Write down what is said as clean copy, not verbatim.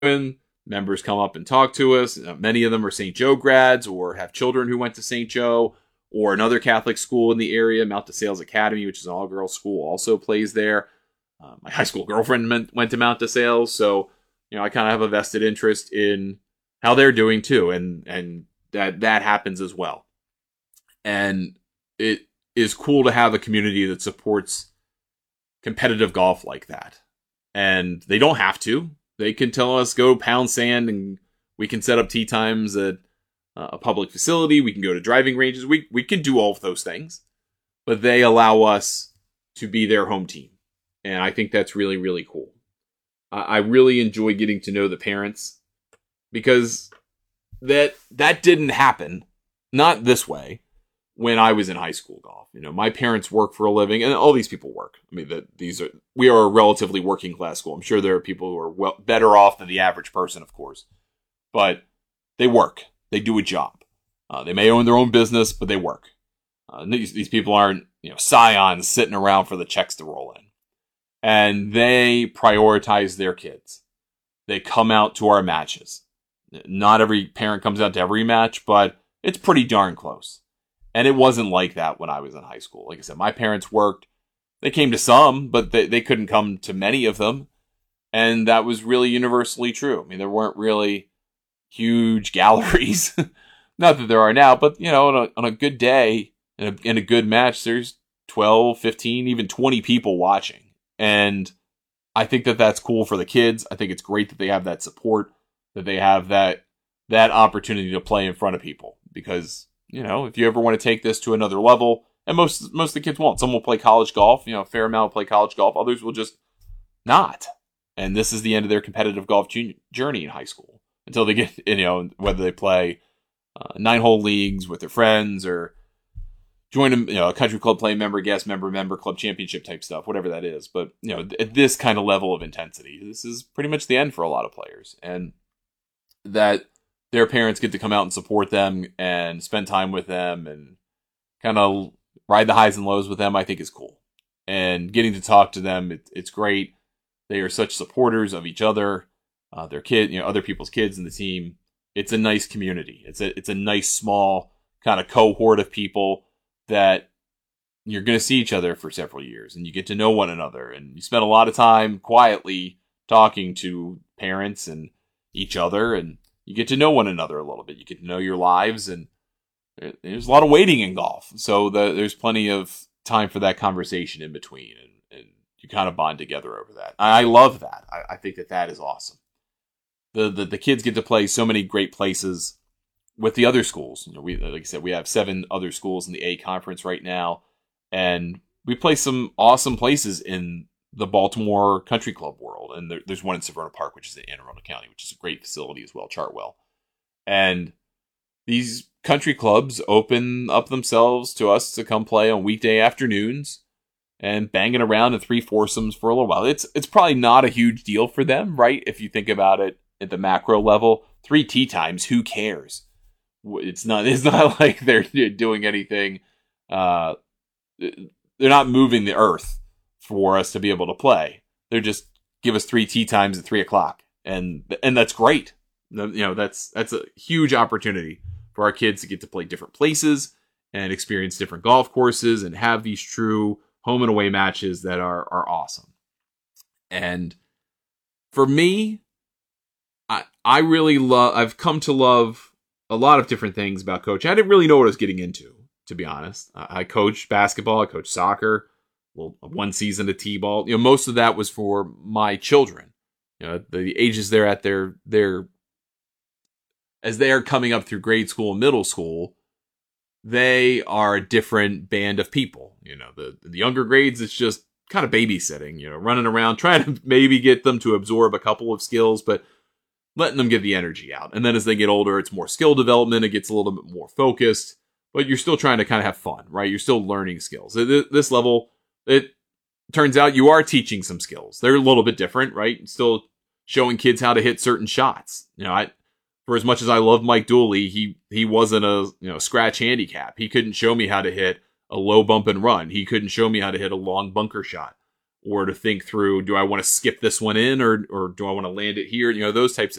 doing. Members come up and talk to us. Many of them are St. Joe grads or have children who went to St. Joe or another Catholic school in the area. Mount DeSales Academy, which is an all-girls school, also plays there. My high school girlfriend went to Mount DeSales, so I kind of have a vested interest in how they're doing too, and that happens as well. And it is cool to have a community that supports competitive golf like that. And they don't have to. They can tell us go pound sand, and we can set up tee times at a public facility. We can go to driving ranges. We can do all of those things, but they allow us to be their home team. And I think that's really, really cool. I really enjoy getting to know the parents, because that didn't happen, not this way, when I was in high school golf. My parents work for a living, and all these people work. I mean, we are a relatively working class school. I'm sure there are people who are better off than the average person, of course, but they work. They do a job. They may own their own business, but they work. These people aren't scions sitting around for the checks to roll in. And they prioritize their kids. They come out to our matches. Not every parent comes out to every match, but it's pretty darn close. And it wasn't like that when I was in high school. Like I said, my parents worked. They came to some, but they couldn't come to many of them. And that was really universally true. I mean, there weren't really huge galleries. Not that there are now, but, on a good day, in a good match, there's 12, 15, even 20 people watching. And I think that that's cool for the kids. I think it's great that they have that support, that they have that opportunity to play in front of people. Because, if you ever want to take this to another level, and most of the kids won't. Some will play college golf, a fair amount will play college golf. Others will just not. And this is the end of their competitive golf journey in high school. Until they get, whether they play 9-hole leagues with their friends or join a country club play member, guest member, club championship type stuff, whatever that is. But, at this kind of level of intensity, this is pretty much the end for a lot of players. And that their parents get to come out and support them and spend time with them and kind of ride the highs and lows with them, I think is cool. And getting to talk to them, it's great. They are such supporters of each other, their kid, other people's kids in the team. It's a nice community. It's a nice small kind of cohort of people that you're going to see each other for several years, and you get to know one another, and you spend a lot of time quietly talking to parents and each other, and you get to know one another a little bit. You get to know your lives, and there's a lot of waiting in golf, so there's plenty of time for that conversation in between, and you kind of bond together over that. I love that. I think that is awesome. The kids get to play so many great places with the other schools. Like I said, we have 7 other schools in the A conference right now, and we play some awesome places in the Baltimore Country Club world. And there's one in Severna Park, which is in Anne Arundel County, which is a great facility as well, Chartwell. And these country clubs open up themselves to us to come play on weekday afternoons and banging around in 3 foursomes for a little while. It's probably not a huge deal for them, right? If you think about it at the macro level, 3 tee times, who cares? It's not like they're doing anything. They're not moving the earth for us to be able to play. They're just give us 3 tee times at 3:00, and that's great. That's a huge opportunity for our kids to get to play different places and experience different golf courses and have these true home and away matches that are awesome. And for me, I really I've come to love a lot of different things about coaching. I didn't really know what I was getting into, to be honest. I coached basketball, I coached soccer, well, 1 season of t-ball. Most of that was for my children. The ages they're at as they are coming up through grade school and middle school, they are a different band of people. The younger grades, it's just kind of babysitting, running around, trying to maybe get them to absorb a couple of skills, but letting them get the energy out. And then as they get older, it's more skill development. It gets a little bit more focused, but you're still trying to kind of have fun, right? You're still learning skills. At this level, it turns out you are teaching some skills. They're a little bit different, right? Still showing kids how to hit certain shots. For as much as I love Mike Dooley, he wasn't a scratch handicap. He couldn't show me how to hit a low bump and run. He couldn't show me how to hit a long bunker shot. or to think through, do I want to skip this one in or do I want to land it here? Those types